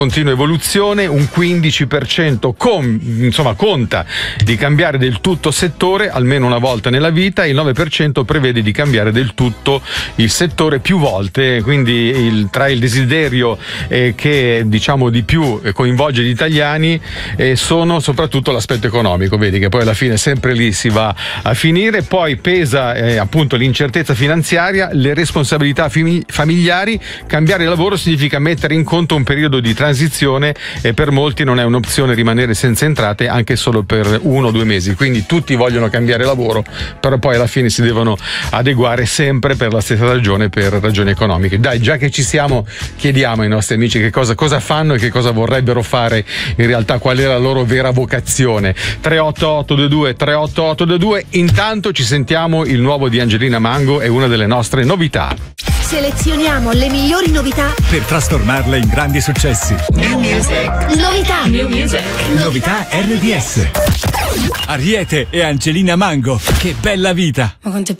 continua evoluzione, un 15% conta di cambiare del tutto settore almeno una volta nella vita, il 9% prevede di cambiare del tutto il settore più volte, quindi tra il desiderio che diciamo di più coinvolge gli italiani sono soprattutto l'aspetto economico, vedi che poi alla fine sempre lì si va a finire, poi pesa appunto l'incertezza finanziaria, le responsabilità familiari, cambiare lavoro significa mettere in conto un periodo di transizione e per molti non è un'opzione rimanere senza entrate anche solo per 1 o 2 mesi, quindi tutti vogliono cambiare lavoro, però poi alla fine si devono adeguare sempre per la stessa ragione, per ragioni economiche. Dai, già che ci siamo, chiediamo ai nostri amici che cosa fanno e che cosa vorrebbero fare in realtà, qual è la loro vera vocazione. 38822 38822. Intanto ci sentiamo il nuovo di Angelina Mango, è una delle nostre novità. Selezioniamo le migliori novità per trasformarle in grandi successi. New Music. Novità. New Music. Novità RDS. Ariete e Angelina Mango. Che bella vita. Ma quanto è